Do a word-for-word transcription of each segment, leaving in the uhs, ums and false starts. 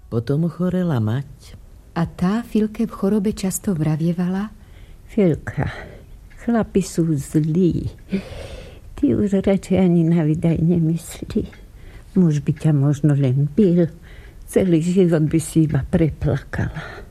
Potom chorela mať. A tá Filke v chorobe často vravievala: Filka, chlapi sú zlí. Ty už radšej ani na vydaj nemyslí. Muž by ťa možno len bil. Celý život by si iba preplakala.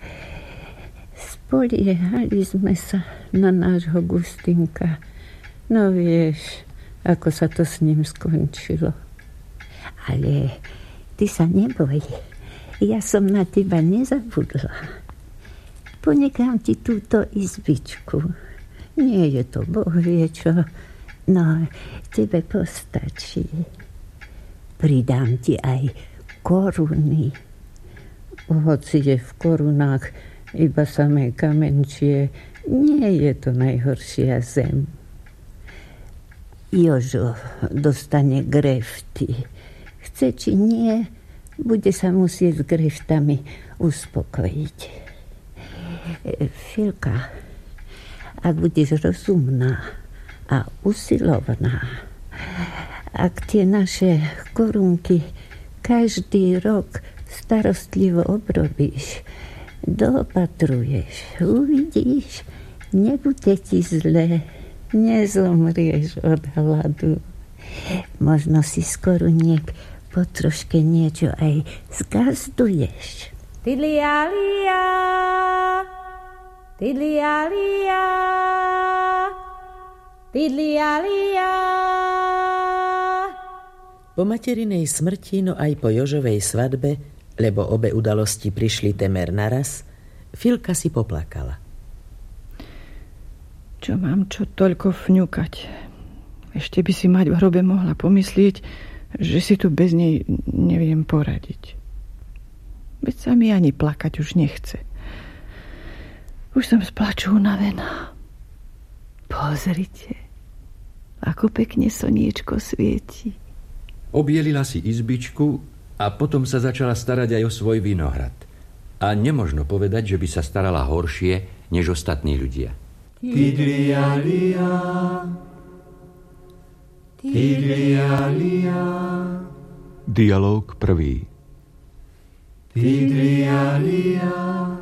Spoliehali sme sa na nášho Gustinka. No vieš, ako sa to s ním skončilo. Ale ty sa neboj. Ja som na teba nezabudla. Ponechám ti túto izbičku. Nie je to Boh vie čo, no tebe postačí. Pridám ti aj koruny. Hoci je v korunách iba samé kamenčie, nie je to najhoršia zem. Jožo dostane grefty. Chce či nie, bude sa musieť s greftami uspokojiť. Filka, ak budeš rozumná a usilovná, ak tie naše korunky každý rok starostlivo obrobíš, doopatruješ, uvidíš, nebude ti zle, nezomrieš od hladu. Možno si z koruniek po troške niečo aj zgazduješ. Tidlialia, tidlialia, tidlialia. Po materinej smrti, no aj po Jožovej svadbe, lebo obe udalosti prišli temer naraz, Filka si poplakala. Čo mám čo toľko fňukať? Ešte by si mať v hrobe mohla pomyslieť, že si tu bez nej neviem poradiť. Veď sa mi ani plakať už nechce. Už som z plaču unavená. Pozrite, ako pekne slniečko svieti. Obielila si izbičku a potom sa začala starať aj o svoj vinohrad. A nemožno povedať, že by sa starala horšie než ostatní ľudia. Tidlialia, tidlialia. Dialóg prvý. Tidlialia.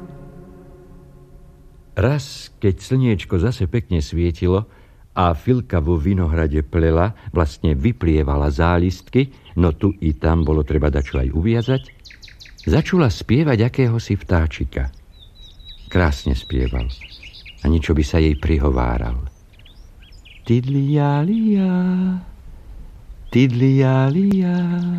Raz, keď slniečko zase pekne svietilo a Filka vo vinohrade plela, vlastne vyplievala zálistky, no tu i tam bolo treba dačo aj uviazať, začula spievať akéhosi vtáčika. Krásne spieval. A ničo by sa jej prihováral. Tidlialia, tidlialia.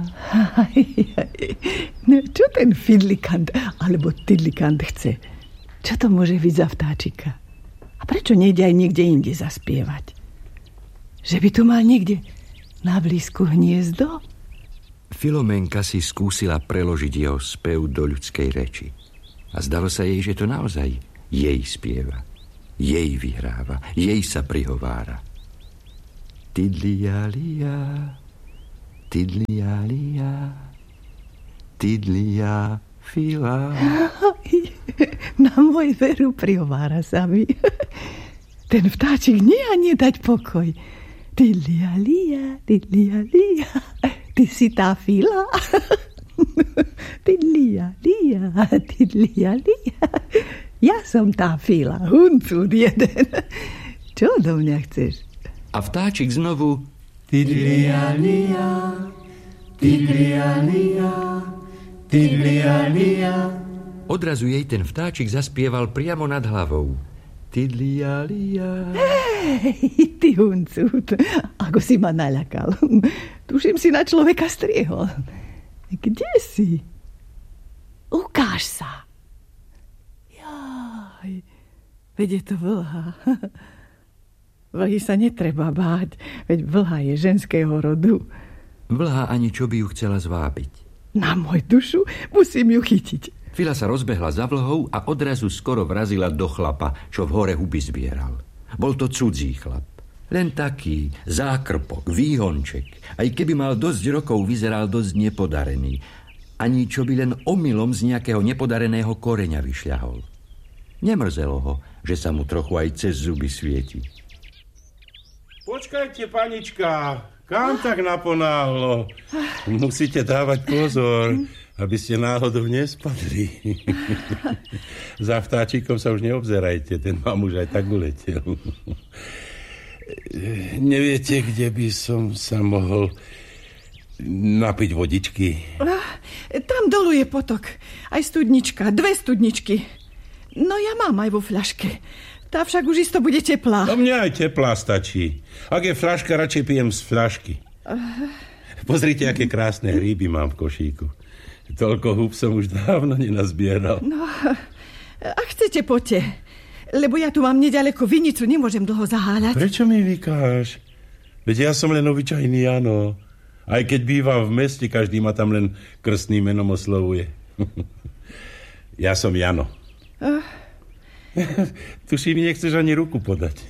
No čo ten fidlikant alebo tidlikant chce? Čo to môže byť za vtáčika? A prečo nejde aj niekde inde zaspievať? Že by tu mal niekde na blízku hniezdo? Filomenka si skúsila preložiť jeho spev do ľudskej reči. A zdalo sa jej, že to naozaj jej spieva. Jej vyhráva, jej sa prihovára. Tidlialia, tidlialia, tidlia fila. Na môj veru prihovára sa mi. Ten vtáčik nie a nie dať pokoj. Tidlialia, tidlialia, ty si tá fila. Tidlialia, tidlialia. Ja som tá fila, huncúd jeden. Čo do mňa chceš? A vtáčik znovu Tidlialia, tidlialia, tidlialia. Odrazu jej ten vtáčik zaspieval priamo nad hlavou. Tidlialia. Hej, ty huncúd, ako si ma naľakal. Tuším, si na človeka striehol. Kde si? Ukáž sa. Jaj, veď je to vlha. Vlhy sa netreba báť, veď vlha je ženského rodu. Vlha ani čo by ju chcela zvábiť. Na môj dušu musím ju chytiť. Fila sa rozbehla za vlhou a odrazu skoro vrazila do chlapa, čo v hore huby zbieral. Bol to cudzí chlap. Len taký zákrpok, výhonček. Aj keby mal dosť rokov, vyzeral dosť nepodarený. Ani čo by len omylom z nejakého nepodareného koreňa vyšľahol. Nemrzelo ho, že sa mu trochu aj cez zuby svieti. Počkajte, panička, kam tak naponáhlo? Musíte dávať pozor. aby ste náhodou nespadli. Za vtáčikom sa už neobzerajte, ten vám už aj tak uletel. Neviete, kde by som sa mohol napiť vodičky? Tam dolu je potok. Aj studnička, dve studničky. No ja mám aj vo fľaške. Tá však už isto bude teplá. No mne aj teplá stačí. Ak je fľaška, radšej pijem z fľašky. Pozrite, aké krásne hríby mám v košíku. Toľko húb som už dávno nenazbieral. No, a chcete, poďte. Lebo ja tu mám nedaleko vinicu, nemôžem dlho zaháľať. Prečo mi vykáš? Veď ja som len obyčajný Jano. Aj keď bývam v meste, každý ma tam len krstným menom oslovuje. Ja som Jano. Uh. Tuším, nechceš ani ruku podať.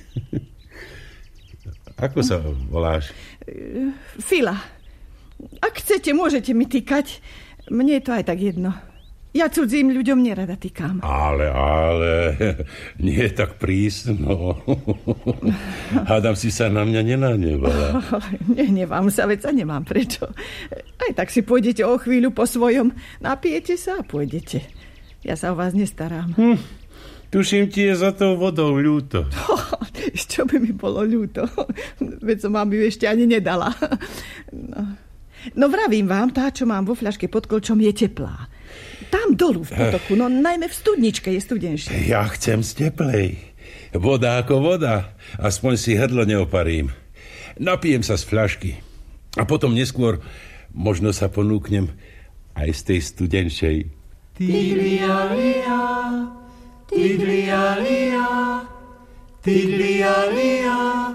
Ako sa voláš? Fila. Ak chcete, môžete mi týkať. Mne je to aj tak jedno. Ja cudzím ľuďom nerada týkam. Ale, ale, nie je tak prísno. Hádam, si sa na mňa nenahnevala. Nehnevám sa, veď sa nemám prečo. Aj tak si pôjdete o chvíľu po svojom. Napijete sa a pôjdete. Ja sa o vás nestarám. Hm. Tuším, ti je za tou vodou ľúto. Oh, čo by mi bolo ľúto? Veď som vám ju ešte ani nedala. No. no vravím vám, tá, čo mám vo fľaške pod kolčom, je teplá. Tam dolu v potoku, no najmä v studničke je studenšie. Ja chcem z teplej. Voda ako voda. Aspoň si hrdlo neoparím. Napijem sa z fľašky. A potom neskôr možno sa ponúknem aj z tej studenšej. Tidlialia, tidlialia, tidlialia.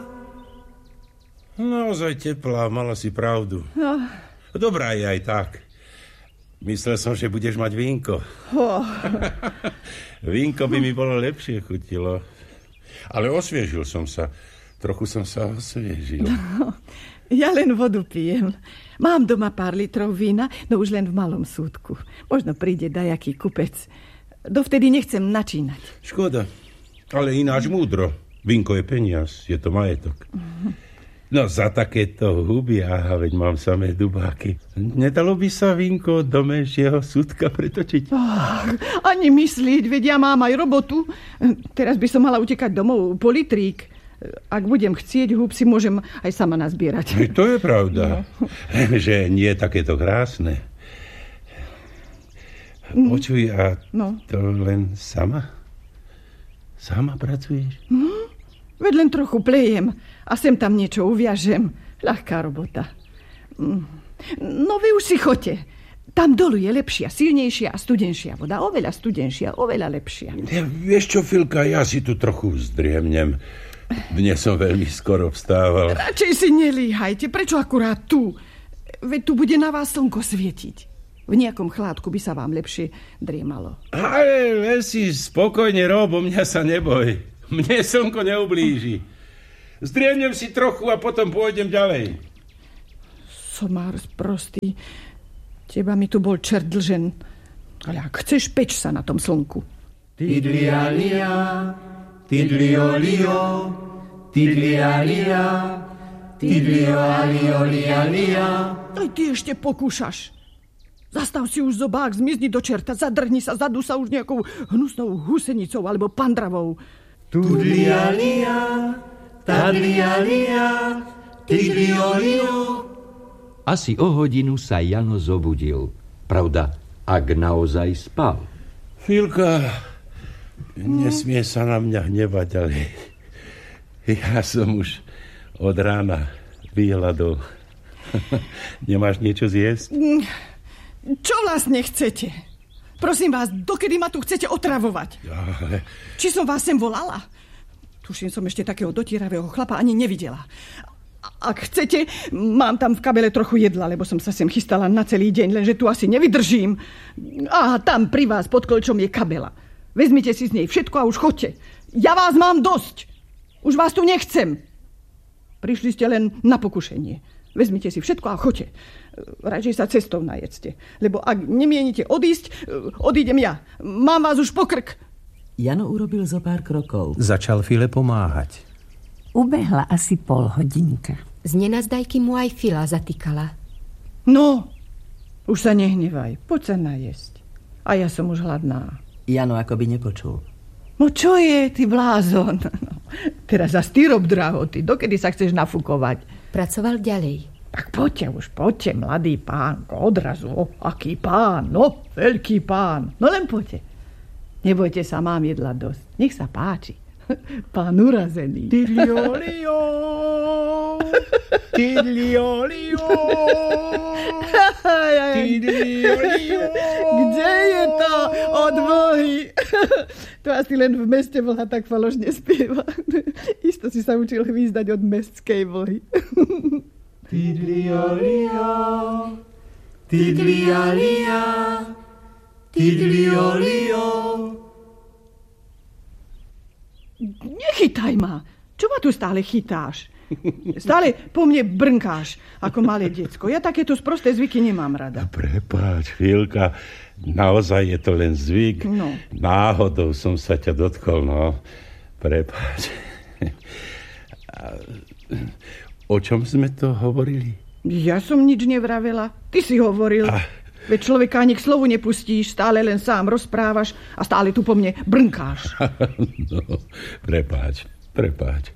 Naozaj teplá, mala si pravdu. No. Dobrá je aj tak. Myslel som, že budeš mať vínko. Oh. Vínko by mi bolo lepšie chutilo. Ale osviežil som sa. Trochu som sa osviežil. No, ja len vodu pijem. Mám doma pár litrov vína, no už len v malom súdku. Možno príde dajaký kupec. Dovtedy nechcem načínať. Škoda, ale ináč múdro. Vínko je peniaz, je to majetok. Uh-huh. No za takéto huby, aha, veď mám samé dubáky. Nedalo by sa vínko do menšieho súdka pretočiť? Oh, ani myslieť, veď ja mám aj robotu. Teraz by som mala utekať domov po litrík. Ak budem chcieť húb, si môžem aj sama nazbierať. To je pravda, no. Že nie je takéto krásne. Počuj, a no. To len sama? Sama pracuješ? Hm? Veď len trochu plejem a sem tam niečo uviažem. Ľahká robota. No vy už si choďte. Tam dolu je lepšia, silnejšia a studenšia voda. Oveľa studenšia, oveľa lepšia. Ja, vieš čo, Filka, ja si tu trochu zdriemnem. Dnes som veľmi skoro vstával. Radšej si nelíhajte. Prečo akurát tu? Veď tu bude na vás slnko svietiť. V nejakom chládku by sa vám lepšie driemalo. Ale len si spokojne rob, o mňa sa neboj. Mne slnko neublíži. Zdriemnem si trochu a potom pôjdem ďalej. Somár sprostý. Teba mi tu bol čert dlžen. Ale ak chceš, peč sa na tom slnku. Tidlialia, tidliolio, tidlialia, tidlioliolialia. Aj ty ešte pokúšaš. Zastav si už zobák, zmizni do čerta, zadrhni sa, zadú sa už nejakou hnusnou husenicou alebo pandravou. Tudlialia, tadlialia, tidliolio. Asi o hodinu sa Jano zobudil. Pravda, ak naozaj spal. Filka, nesmie sa na mňa hnevať, ale ja som už od rána vyhľadol. Nemáš niečo zjesť? Čo vlastne chcete? Prosím vás, dokedy ma tu chcete otravovať? Ale... Či som vás sem volala? Tuším, som ešte takého dotieravého chlapa ani nevidela. Ak chcete, mám tam v kabele trochu jedla, lebo som sa sem chystala na celý deň, lenže tu asi nevydržím. A tam pri vás pod kolčom je kabela. Vezmite si z nej všetko a už chodte. Ja vás mám dosť. Už vás tu nechcem. Prišli ste len na pokušenie. Vezmite si všetko a chodte. Radšej sa cestou najedzte. Lebo ak nemienite odísť, odídem ja. Mám vás už po krk. Jano urobil zo pár krokov. Začal File pomáhať. Ubehla asi pol hodinka. Z nenazdajky mu aj Fila zatýkala. No, Už sa nehnevaj, poď sa najesť. A ja som už hladná. Jano akoby nepočul. No čo je, ty blázon? No, teraz zas ty rob drahoty. Dokedy sa chceš nafúkovať? Pracoval ďalej. Tak poďte už, poďte, mladý pán. Odrazu, o, aký pán, no, veľký pán. No len poďte. Nebojte sa, mám jedla dosť. Nech sa páči. Pán urazený. Tidliolio, tidliolio, tidliolio. Kde je to od vlhy? To asi len v meste vlha tak falošne spieva. Isto si sa učil hvízdať od mestskej vlhy. Tidliolio, tidlialia, tidliolio. Nechytaj ma. Čo ma tu stále chytáš? Stále po mne brnkáš, ako malé decko. Ja takéto sprosté zvyky nemám rada. Prepáč, Filka, naozaj je to len zvyk. No. Náhodou som sa ťa dotkol, no. Prepáč. O čom sme to hovorili? Ja som nič nevravela. Ty si hovoril. Ah. Veď človeka ani k slovu nepustíš, stále len sám rozprávaš a stále tu po mne brnkáš. No, prepáč, prepáč.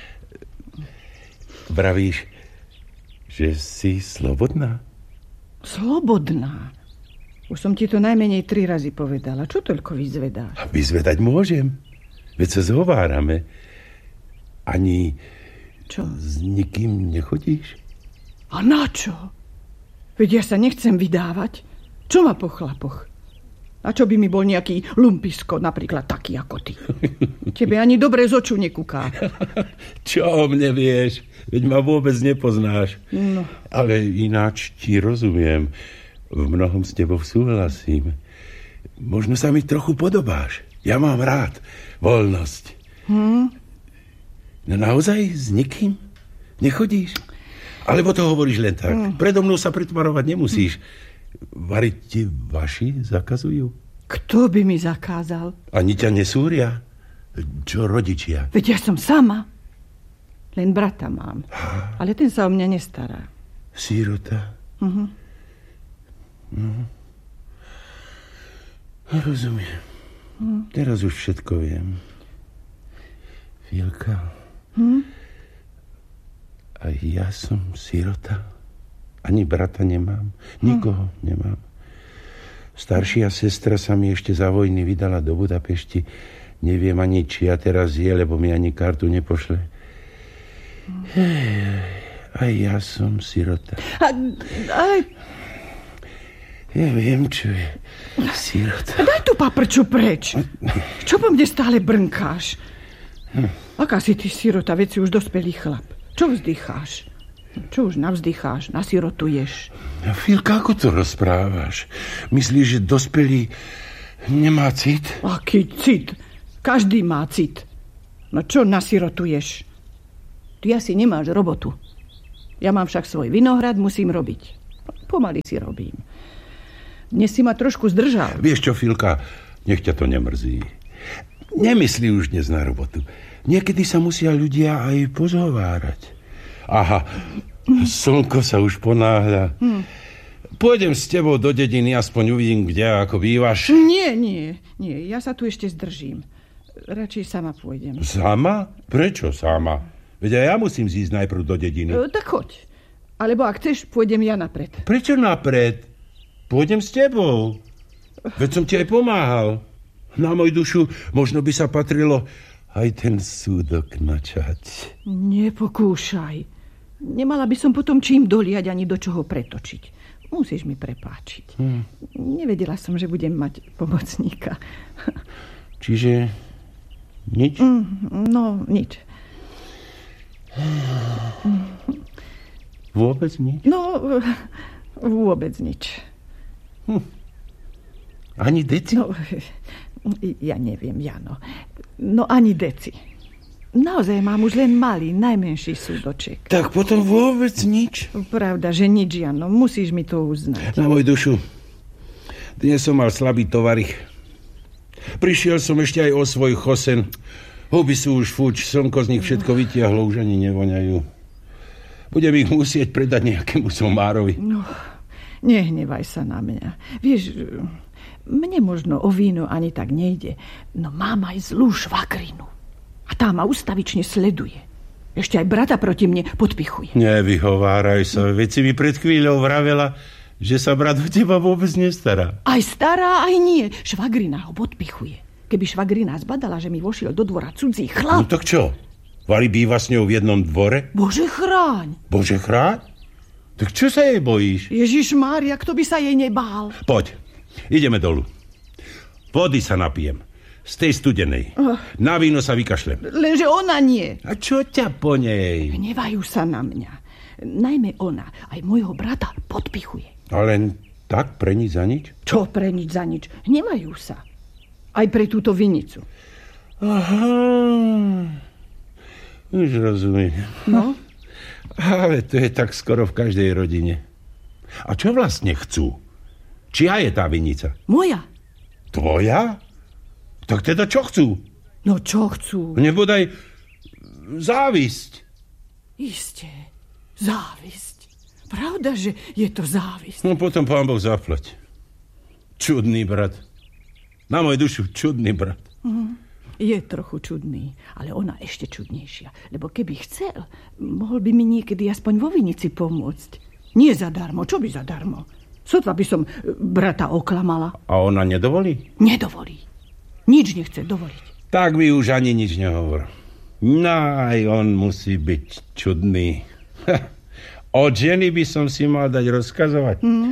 Vravíš, že si slobodná? Slobodná? Už som ti to najmenej tri razy povedala. Čo toľko vyzvedáš? A vyzvedať môžem. Veď sa zhovárame. Ani čo? S nikým nechodíš? A na čo? Veď ja sa nechcem vydávať. Čo má po chlapoch? A čo by mi bol nejaký lumpisko, napríklad taký ako ty? Tebe ani dobre z oču nekúká. Čo o mne vieš? Veď ma vôbec nepoznáš. No. Ale ináč ti rozumiem. V mnohom s tebou súhlasím. Možno sa mi trochu podobáš. Ja mám rád voľnosť. Hm? No naozaj s nikým nechodíš? Alebo to hovoríš len tak? Mm. Predo mnou sa pretvarovať nemusíš. Variť ti vaši zakazujú? Kto by mi zakázal? Ani ťa nesúria? Čo rodičia? Veď ja som sama. Len brata mám. Ale ten sa o mňa nestará. Sírota? Uh-huh. Uh-huh. Rozumiem. Uh-huh. Teraz už všetko viem. Filka. Hm? A ja som sirota. Ani brata nemám. Nikoho hm. nemám. Staršia sestra sa mi ešte za vojny vydala do Budapešti. Neviem ani, či ja teraz je, lebo mi ani kartu nepošle. Hm. A ja som sirota. A, ale... Ja viem, čo je sirota. Daj tu paprču preč. Čo po mne stále brnkáš? Hm. Aká si ty sirota, veď si už dospelý chlap. Čo vzdycháš? Čo už navzdycháš, nasirotuješ? Filka, ako to rozprávaš? Myslíš, že dospelý nemá cit? Aký cit? Každý má cit. No čo nasirotuješ? Ty asi nemáš robotu. Ja mám však svoj vinohrad, musím robiť. Pomaly si robím. Dnes si ma trošku zdržal. Vieš čo, Filka, nech ťa to nemrzí. Nemyslí už dnes na robotu. Niekedy sa musia ľudia aj pozhovárať. Aha, slnko sa už ponáhľa. Hm. Pôjdem s tebou do dediny, aspoň uvidím, kde a ako bývaš. Nie, nie, nie, ja sa tu ešte zdržím. Radšej sama pôjdem. Sama? Prečo sama? Veď aj ja musím zísť najprv do dediny. E, tak choď. Alebo ak chceš, pôjdem ja napred. Prečo napred? Pôjdem s tebou. Veď som ti aj pomáhal. Na moju dušu možno by sa patrilo aj ten súdok načať. Nepokúšaj. Nemala by som potom čím doliať ani do čoho pretočiť. Musíš mi prepáčiť. Hmm. Nevedela som, že budem mať pomocníka. Čiže nič? No, nič. Vôbec nič? No, vôbec nič. Hm. Ani deci? No, ja neviem, Jano. No ani deci. Naozaj mám už len malý, najmenší súdoček. Tak potom vôbec nič? Pravda, že nič, Jano. Musíš mi to uznať. Na moju dušu. Dnes som mal slabý tovarich. Prišiel som ešte aj o svoj chosen. Huby sú už fuč, slnko z nich všetko vytiahlo, už ani nevoňajú. Budem ich musieť predať nejakému somárovi. No, nehnevaj sa na mňa. Vieš, mne možno o víno ani tak nejde, no mám aj zlú švagrinu. A tá ma ustavične sleduje. Ešte aj brata proti mne podpichuje. Nevyhováraj sa, veď si mi pred chvíľou vravela, že sa brat o teba vôbec nestará. Aj stará, aj nie. Švagrina ho podpichuje. Keby švagrina zbadala, že mi vošiel do dvora cudzí chlap... No tak čo? Vali býva s ňou v jednom dvore? Bože chráň. Bože chráň? Tak čo sa jej bojíš? Ježišmária, kto by sa jej nebál? Poď, ideme dolu. Vody sa napijem. Z tej studenej. Uh. Na víno sa vykašlem. Lenže ona nie. A čo ťa po nej? Hnevajú sa na mňa. Najmä ona aj môjho brata podpichuje. A len tak pre nič za nič? Čo pre nič za nič? Hnevajú sa. Aj pre túto vinicu. Aha. Už rozumiem. No? Ale to je tak skoro v každej rodine. A čo vlastne chcú? Čia je tá vinica? Moja. Tvoja? Tak teda čo chcú? No čo chcú? Nebodaj závisť. Isté, závisť. Pravda, že je to závisť. No potom pán Boh zaplať. Čudný brat. Na moju dušu čudný brat. Mm, je trochu čudný, ale ona ešte čudnejšia. Lebo keby chcel, mohol by mi niekedy aspoň vo vinici pomôcť. Nie zadarmo, čo by zadarmo? Sotva by som brata oklamala. A ona nedovolí? Nedovolí. Nič nechce dovoliť. Tak by už ani nič nehovor. No aj on musí byť čudný. Od ženy by som si mal dať rozkazovať. Mm.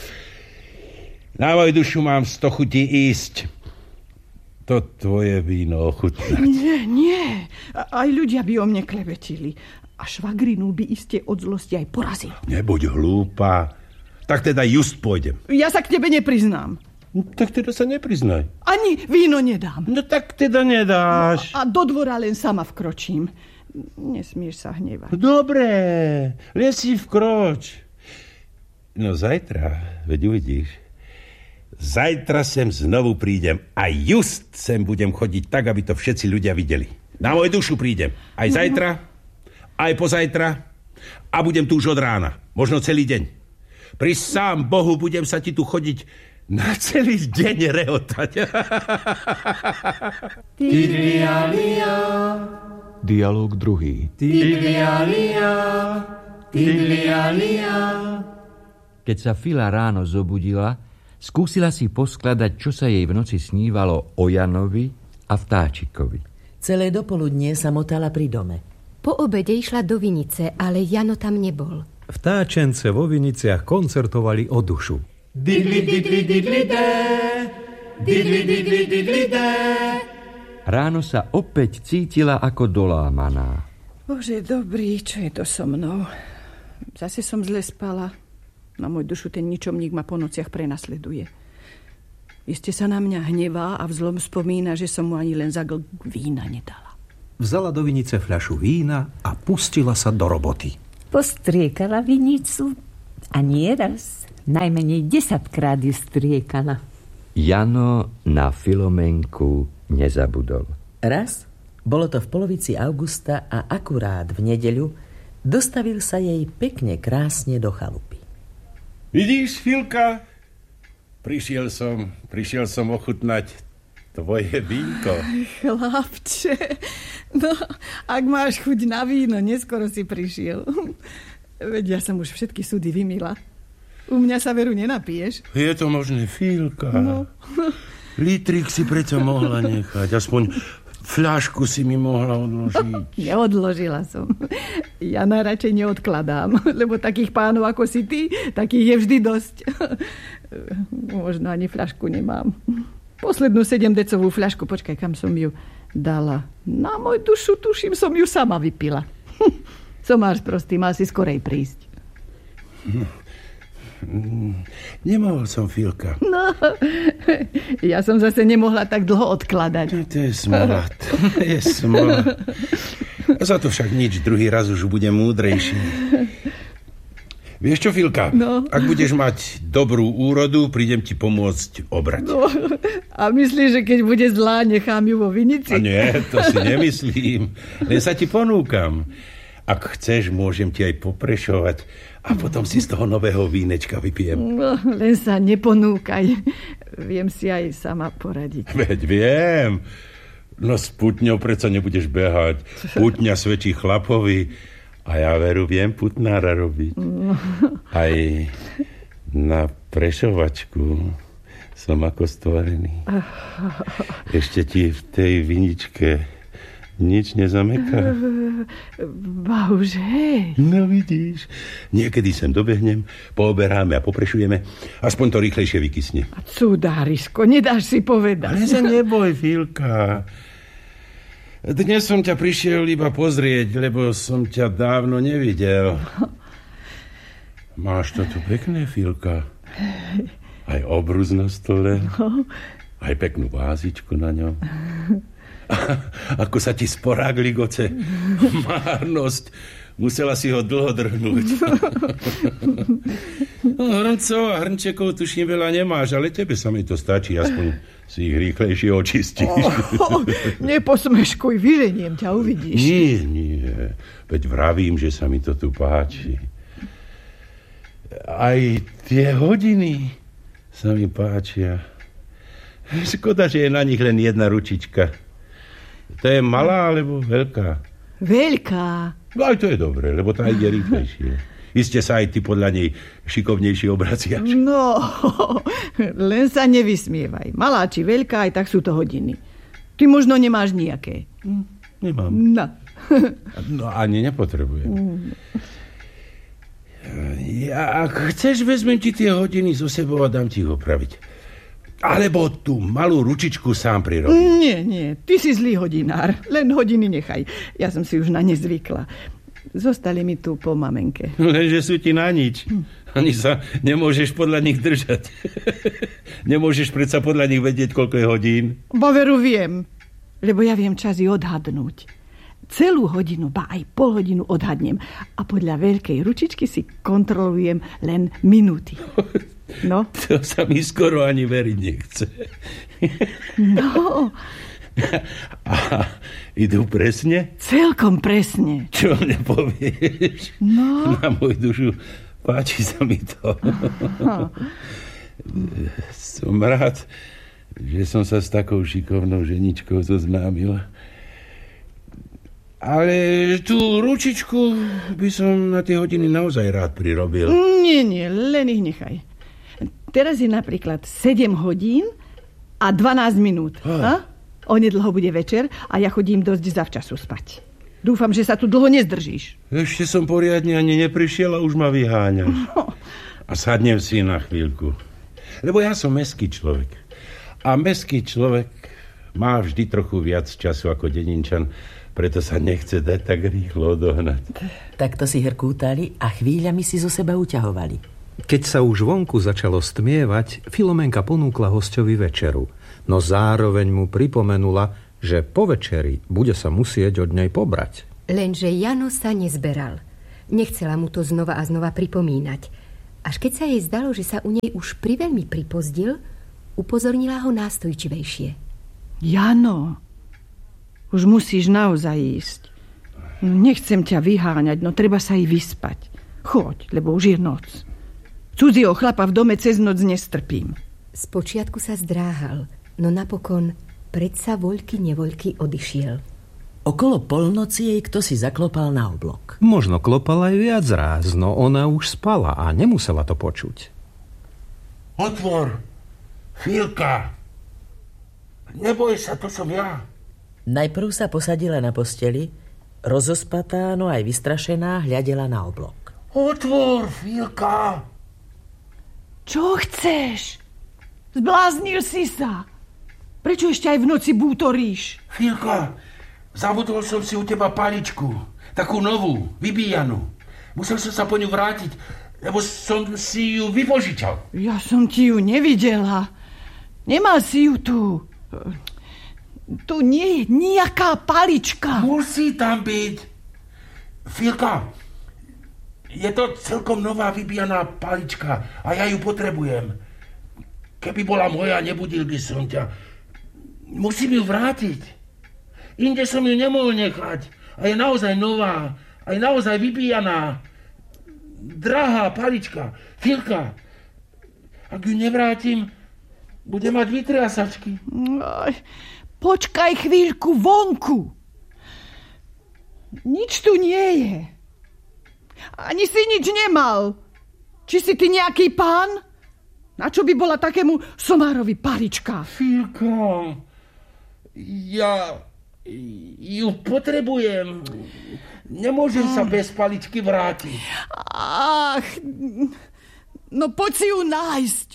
Na moju dušu mám sto chutí ísť. To tvoje víno ochutnať. Nie, nie. Aj ľudia by o mne klebetili. A švagrinu by iste od zlosti aj porazil. Nebuď hlúpa. Tak teda just pôjdem. Ja sa k tebe nepriznám. No, tak teda sa nepriznaj. Ani víno nedám. No tak teda nedáš. No, a do dvora len sama vkročím. Nesmieš sa hnevať. Dobre, len si vkroč. No zajtra, veď uvidíš. Zajtra sem znovu prídem a just sem budem chodiť tak, aby to všetci ľudia videli. Na moju dušu prídem. Aj zajtra, aj pozajtra a budem tu už od rána. Možno celý deň. Pri sám Bohu budem sa ti tu chodiť na celý deň rehotať. Tidlialia. Dialóg druhý. Tidlialia. Tidlialia. Keď sa Fila ráno zobudila, skúsila si poskladať, čo sa jej v noci snívalo o Janovi a vtáčikovi. Celé dopoludnie sa motala pri dome. Po obede išla do vinice, ale Jano tam nebol. Vtáčence vo viniciach koncertovali o dušu. Didli, didli, didli, dé. Didli, didli, didli, dé. Ráno sa opäť cítila ako dolámaná. Bože, dobrý, čo je to so mnou? Zase som zle spala. Na môj dušu ten ničomník ma po nociach prenasleduje. Iste sa na mňa hnevá a v zlom spomína, že som mu ani len za glk vína nedala. Vzala do vinice fľašu vína a pustila sa do roboty. Postriekala vinicu a nieraz, najmenej desaťkrát ju striekala. Jano na Filomenku nezabudol. Raz, bolo to v polovici augusta a akurát v nedeľu, dostavil sa jej pekne krásne do chalupy. Vidíš, Filka? Prišiel som, prišiel som ochutnať tvoje vínko. Chlapče, no, ak máš chuť na víno, neskoro si prišiel. Veď ja som už všetky súdy vymila. U mňa sa veru nenapiješ. Je to možné, Filka? No. Litrik si preto mohla nechať, aspoň fľašku si mi mohla odložiť. Neodložila som. Ja najradšej neodkladám, lebo takých pánov ako si ty, takých je vždy dosť. Možno ani fľašku nemám. Poslednú sedemdecovú fľašku, počkaj, kam som ju dala. Na môj dušu, tuším, som ju sama vypila. Somáš prostý, mal si skorej prísť. Nemohol som, Filka. No, ja som zase nemohla tak dlho odkladať. To je smola, to je smola. Za to však nič, druhý raz už budem múdrejší. Vieš čo, Filka? No. Ak budeš mať dobrú úrodu, prídem ti pomôcť obrať. No, a myslíš, že keď bude zlá, nechám ju vo vinici? A nie, to si nemyslím. Len sa ti ponúkam. Ak chceš, môžem ti aj poprešovať a potom si z toho nového vínečka vypijem. No, len sa neponúkaj. Viem si aj sama poradiť. Veď viem. No s putňou predsa nebudeš behať. Putňa svedčí chlapovi a ja veru viem putnára robiť. Aj na prešovačku som ako stvorený. Ešte ti v tej viničke nič nezameká? Bože. No vidíš, niekedy sem dobehnem, pooberáme a poprešujeme, aspoň to rýchlejšie vykysne. Cudárisko, nedáš si povedať. Ale sa neboj, Filka. Dnes som ťa prišiel iba pozrieť, lebo som ťa dávno nevidel. Máš to tu pekné, Filka. Aj obrus na stole, aj peknú vázičku na ňom. Ako sa ti sporák ligoce. Márnosť. Musela si ho dlho drhnúť. No, hrncov a hrnčekov tuším veľa nemáš, ale tebe sa mi to stačí, aspoň si ich rýchlejšie očistíš. Oh, neposmeškuj, vyženiem ťa, uvidíš. Nie, nie. Veď vravím, že sa mi to tu páči. Aj tie hodiny sa mi páčia. Škoda, že je na nich len jedna ručička. To je malá alebo veľká? Veľká. No aj to je dobré, lebo tá ide rýchlejšie. Iste sa aj ty podľa nej šikovnejšie obraciaš. No, len sa nevysmievaj. Malá či veľká, aj tak sú to hodiny. Ty možno nemáš nejaké. Nemám. No. No ani nepotrebujem. Ja, ak chceš, vezmem ti tie hodiny zo sebou a dám ti ich opraviť. Alebo tú malú ručičku sám prirobím. Nie, nie, ty si zlý hodinár. Len hodiny nechaj. Ja som si už na ne zvykla. Zostali mi tu po mamenke. Lenže sú ti na nič. Ani sa nemôžeš podľa nich držať. Nemôžeš predsa podľa nich vedieť, koľko je hodín. Bo veru viem, lebo ja viem časy odhadnúť. Celú hodinu, ba aj pol hodinu odhadnem. A podľa veľkej ručičky si kontrolujem len minúty. No? To sa mi skoro ani veriť nechce. No. A idú presne? Celkom presne. Čo mne povieš? No. Na môj dušu páči sa mi to. No. Som rád, že som sa s takou šikovnou ženičkou zoznámil. Ale tú ručičku by som na tie hodiny naozaj rád prirobil. Nie, nie, len ich nechaj. Teraz je napríklad sedem hodín a dvanásť minút. Ah. Onedlho bude večer a ja chodím dosť zavčasu spať. Dúfam, že sa tu dlho nezdržíš. Ešte som poriadne ani neprišiel a už ma vyháňaš. No. A sadnem si na chvíľku. Lebo ja som mestský človek. A mestský človek má vždy trochu viac času ako dedinčan, preto sa nechce dať tak rýchlo odohnať. Takto si hrkútali a chvíľami si zo seba uťahovali. Keď sa už vonku začalo stmievať, Filomenka ponúkla hosťovi večeru, no zároveň mu pripomenula, že po večeri bude sa musieť od nej pobrať. Lenže Jano sa nezberal. Nechcela mu to znova a znova pripomínať. Až keď sa jej zdalo, že sa u nej už priveľmi pripozdil, upozornila ho nástojčivejšie. Jano, už musíš naozaj ísť. No, nechcem ťa vyháňať, no treba sa i vyspať. Choď, lebo už je noc. Cudzieho chlapa v dome cez noc nestrpím. Spočiatku sa zdráhal, no napokon predsa voľky nevoľky odišiel. Okolo polnoci jej kto si zaklopal na oblok. Možno klopal aj viac ráz, no ona už spala a nemusela to počuť. Otvor! Filka! Neboj sa, to som ja. Najprv sa posadila na posteli, rozospatá, no aj vystrašená, hľadela na oblok. Otvor, Filka! Čo chceš? Zbláznil si sa. Prečo ešte aj v noci bútoríš? Filka, zabudol som si u teba paličku. Takú novú, vybíjanú. Musel som sa po ňu vrátiť, lebo som si ju vypožičal. Ja som ti ju nevidela. Nemal si ju tu. Tu nie je nejaká palička. Musí tam byť. Filka, je to celkom nová vybíjaná palička a ja ju potrebujem. Keby bola moja, nebudil by som ťa. Musím ju vrátiť. Inde som ju nemohol nechať. A je naozaj nová Aj naozaj vybíjaná. Drahá palička. Filka, ak ju nevrátim, bude mať vytriasačky. Počkaj chvíľku vonku. Nič tu nie je. Ani si nič nemal. Či si ty nejaký pán? Na čo by bola takému somárovi palička? Filka, ja ju potrebujem. Nemôžem sa bez paličky vrátiť. Ach, no poď si ju nájsť.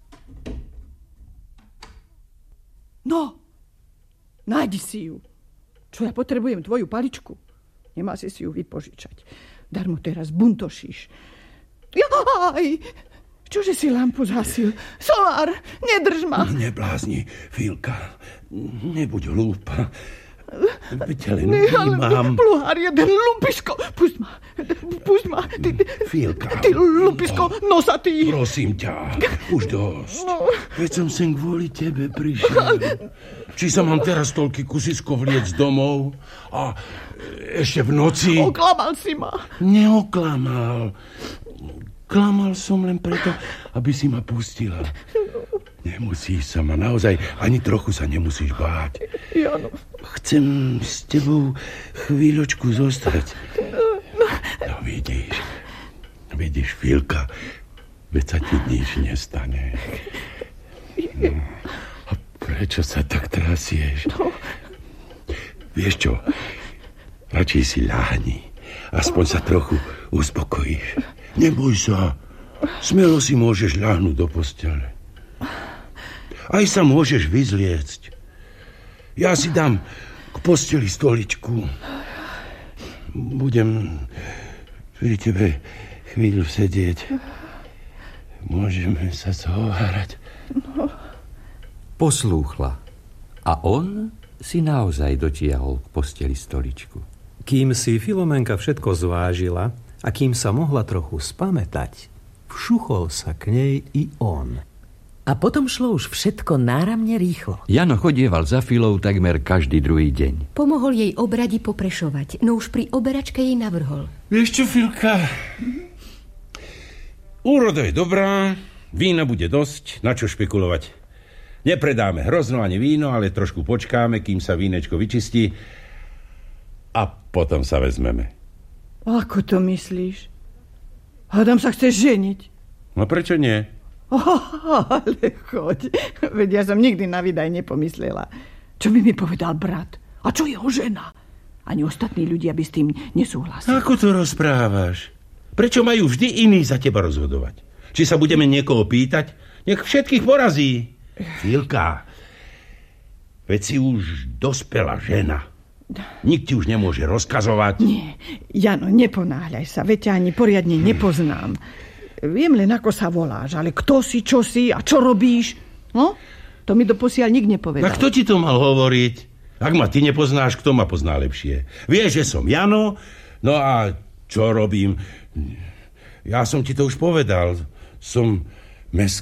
No, nájdi si ju. Čo ja potrebujem tvoju paličku? Nemá si si ju vypožičať. Darmo teraz buntošíš. Jaj, čože si lampu zhasil? Solár, nedrž ma. Neblázni, Filka. Nebuď hlúpa. Veď len vnímam. Pluhár jeden, lumpisko. Pusť ma, pusť ma. Ty, Filka. Ty lumpisko, no, nosatý. Prosím ťa, už dosť. No. Veď som sem kvôli tebe prišiel. Či sa mám teraz toľky kusisko vliec domov a ešte v noci... Oklamal si ma. Neoklamal. Klamal som len preto, aby si ma pustila. Nemusíš sa ma, naozaj ani trochu sa nemusíš báť. Jano. Chcem s tebou chvíľočku zostať. No vidíš, vidíš, Filka, veď sa ti nič nestane. No, a prečo sa tak trasieš? No. Vieš čo, radšej si ľahni, aspoň sa trochu uspokojíš. Neboj sa, smelo si môžeš ľahnúť do postele. Aj sa môžeš vyzliecť. Ja si dám k posteli stoličku. Budem pri tebe chvíľu sedieť. Môžeme sa zhovárať. Poslúchla. A on si naozaj dotiahol k posteli stoličku. Kým si Filomenka všetko zvážila a kým sa mohla trochu spamätať, všuchol sa k nej i on. A potom šlo už všetko náramne rýchlo. Jano chodieval za Filou takmer každý druhý deň. Pomohol jej obradi poprešovať, no už pri oberačke jej navrhol. Vieš čo, Filka? Úroda je dobrá, vína bude dosť, na čo špekulovať. Nepredáme hrozno ani víno, ale trošku počkáme, kým sa vínečko vyčistí a potom sa vezmeme. Ako to myslíš? Hádam sa chceš ženiť. No prečo nie? Oh, ale choď. Veď ja som nikdy na vydaj nepomyslela. Čo by mi povedal brat? A čo jeho žena? Ani ostatní ľudia by s tým nesúhlasili. Ako to rozprávaš? Prečo majú vždy iní za teba rozhodovať? Či sa budeme niekoho pýtať? Nech všetkých porazí. Filka, veď si už dospelá žena. Nik ti už nemôže rozkazovať. Nie, Jano, neponáhľaj sa. Veď ťa ani poriadne nepoznám. Viem len, ako sa voláš, ale kto si, čo si a čo robíš? No, to mi doposiaľ nik nepovedal. A kto ti to mal hovoriť? Ak ma ty nepoznáš, kto ma pozná lepšie? Vieš, že som Jano, no a čo robím? Ja som ti to už povedal. Som mestský